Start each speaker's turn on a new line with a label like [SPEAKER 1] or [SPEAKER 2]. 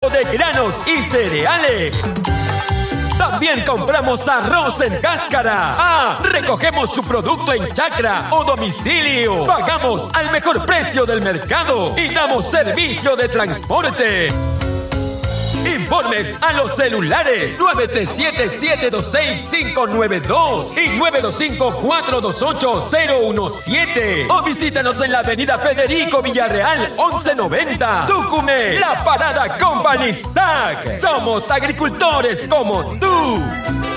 [SPEAKER 1] surtido de granos y cereales. También compramos arroz en cáscara. Recogemos su producto en chacra o domicilio. Pagamos al mejor precio del mercado y damos servicio de transporte. Informes a los celulares 937-726-592 y 925-428-017. O visítanos en la avenida Federico Villarreal 1190, Tucumé, La Parada Company SAC. Somos agricultores como tú.